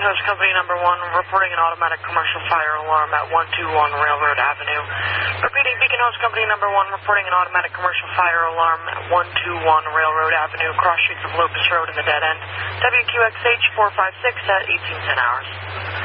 Host Company number 1, reporting an automatic commercial fire alarm at 121 Railroad Avenue. Repeating, Beacon Host Company number 1, reporting an automatic commercial fire alarm at 121 Railroad Avenue, cross streets of Locust Road in the dead end. WQXH 456 at 1810 hours.